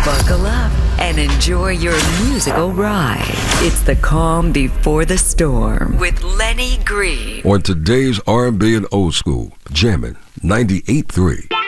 Buckle up and enjoy your musical ride. It's the calm before the storm with Lenny Green. On today's R&B and old school, jamming 98.3.